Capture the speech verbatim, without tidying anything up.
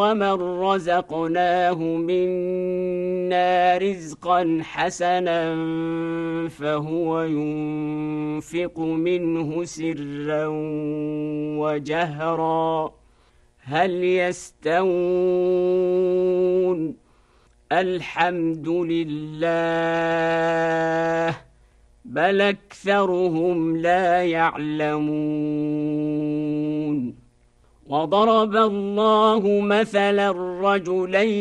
ومن رزقناه منا رزقا حسنا فهو ينفق منه سرا وجهرا هل يستوون؟ الحمد لله بل أكثرهم لا يعلمون. وضرب الله مثلا رجلين